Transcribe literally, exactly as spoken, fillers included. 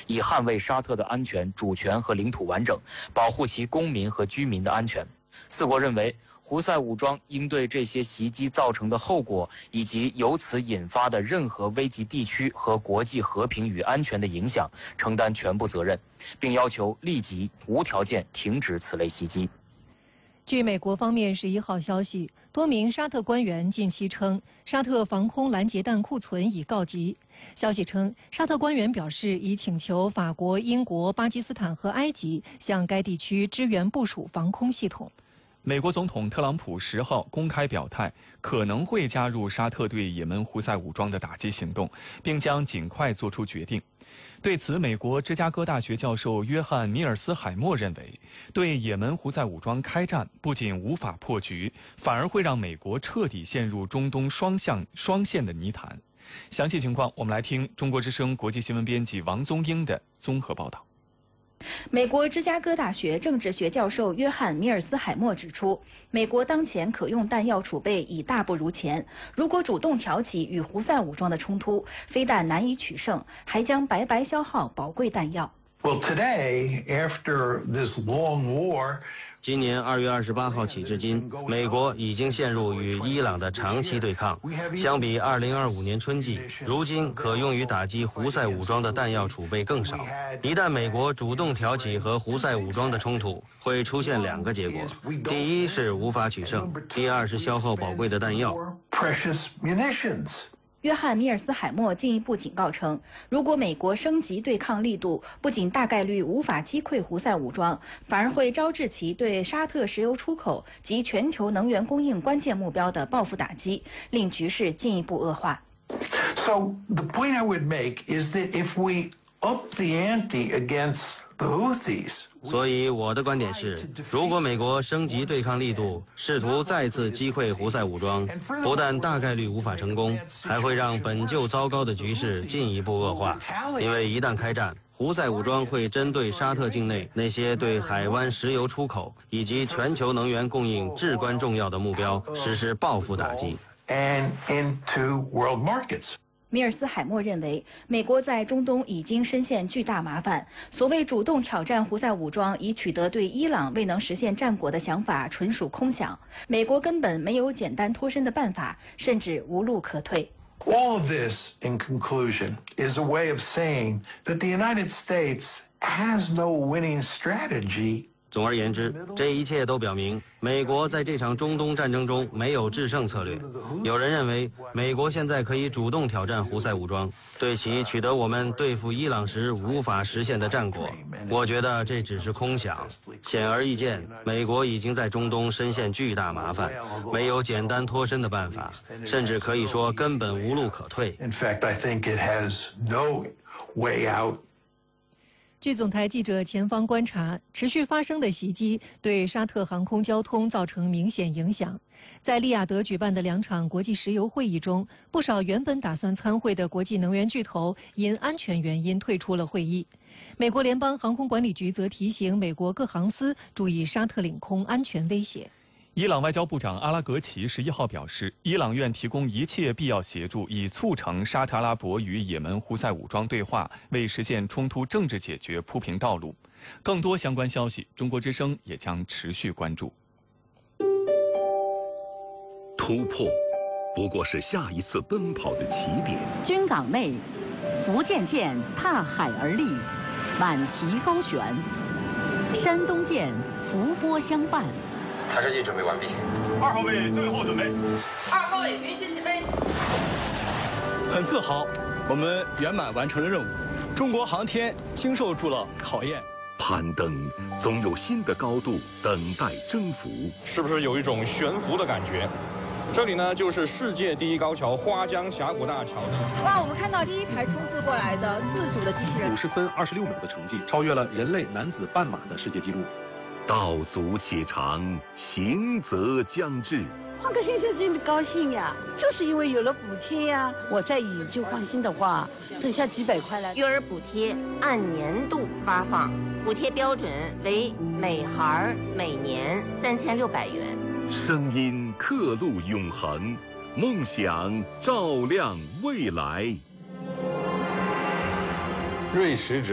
以捍卫沙特的安全、主权和领土完整，保护其公民和居民的安全。四国认为，胡塞武装应对这些袭击造成的后果，以及由此引发的任何危及地区和国际和平与安全的影响，承担全部责任，并要求立即无条件停止此类袭击。 据美国方面十一号消息，多名沙特官员近期称，沙特防空拦截弹库存已告急。消息称，沙特官员表示已请求法国、英国、巴基斯坦和埃及向该地区支援部署防空系统。 美国总统特朗普十号公开表态，可能会加入沙特对也门胡塞武装的打击行动，并将尽快做出决定。对此，美国芝加哥大学教授约翰·米尔斯海默认为，对也门胡塞武装开战不仅无法破局，反而会让美国彻底陷入中东双向双线的泥潭。详细情况，我们来听中国之声国际新闻编辑王宗英的综合报道。 美国芝加哥大学政治学教授约翰·米尔斯海默指出，美国当前可用弹药储备已大不如前，如果主动挑起与胡塞武装的冲突，非但难以取胜，还将白白消耗宝贵弹药。 Well, today, after this long war, 今年二月二十八号起至今，美国已经陷入与伊朗的长期对抗。相比二零二五年春季，如今可用于打击胡塞武装的弹药储备更少。一旦美国主动挑起和胡塞武装的冲突，会出现两个结果：第一是无法取胜，第二是消耗宝贵的弹药。 约翰·米尔斯海默进一步警告称，如果美国升级对抗力度，不仅大概率无法击溃胡塞武装，反而会招致其对沙特石油出口及全球能源供应关键目标的报复打击，令局势进一步恶化。 So the point I would make is that if we up the ante against the Houthis, 所以我的观点是，如果美国升级对抗力度，试图再次击溃胡塞武装，不但大概率无法成功，还会让本就糟糕的局势进一步恶化。因为一旦开战，胡塞武装会针对沙特境内那些对海湾石油出口以及全球能源供应至关重要的目标实施报复打击。 and into world markets. 米尔斯海默认为，美国在中东已经深陷巨大麻烦。所谓主动挑战胡塞武装以取得对伊朗未能实现战果的想法，纯属空想。美国根本没有简单脱身的办法，甚至无路可退。 All of this, in conclusion, is a way of saying that the United States has no winning strategy. 总而言之，这一切都表明，美国在这场中东战争中没有制胜策略。有人认为，美国现在可以主动挑战胡塞武装，对其取得我们对付伊朗时无法实现的战果。我觉得这只是空想。显而易见，美国已经在中东深陷巨大麻烦，没有简单脱身的办法，甚至可以说根本无路可退。 In fact, I think it has no way out. 据总台记者前方观察，持续发生的袭击对沙特航空交通造成明显影响。在利雅得举办的两场国际石油会议中，不少原本打算参会的国际能源巨头因安全原因退出了会议。美国联邦航空管理局则提醒美国各航司注意沙特领空安全威胁。 伊朗外交部长阿拉格齐十一号表示，伊朗愿提供一切必要协助，以促成沙特阿拉伯与也门胡塞武装对话，为实现冲突政治解决铺平道路。更多相关消息，中国之声也将持续关注。 突破不过是下一次奔跑的起点。 军港内，福建舰踏海而立，挽旗高悬；山东舰伏波相伴。 探视器准备完毕。 二号位最后准备。 二号位允许起飞。 很自豪，我们圆满完成了任务。中国航天经受住了考验。 攀登总有新的高度等待征服。 是不是有一种悬浮的感觉？这里呢，就是世界第一高桥花江峡谷大桥。 哇，我们看到第一台冲刺过来的自主的机器人， 五十分二十六秒的成绩，超越了人类男子半马的世界纪录。 道阻且长，行则将至。 换个先生真的高兴呀，就是因为有了补贴呀。我再以旧换新的话，挣下几百块来。 育儿补贴按年度发放，补贴标准为每孩每年三千六百元。 声音刻录永恒，梦想照亮未来。 瑞食者。